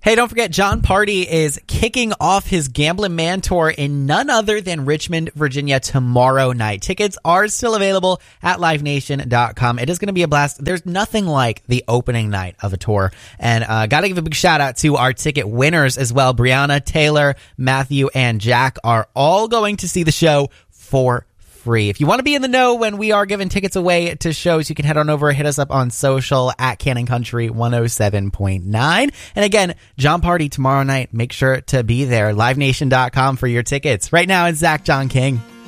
Hey, don't forget, John Party is kicking off his Gamblin' Man tour in none other than Richmond, Virginia tomorrow night. Tickets are still available at livenation.com. It is going to be a blast. There's nothing like the opening night of a tour. And got to give a big shout out to our ticket winners as well. Brianna, Taylor, Matthew, and Jack are all going to see the show for free. If you want to be in the know when we are giving tickets away to shows, you can head on over, hit us up on social at Cannon Country 107.9. And again, John Party tomorrow night. Make sure to be there. LiveNation.com for your tickets. Right now, it's Zach John King.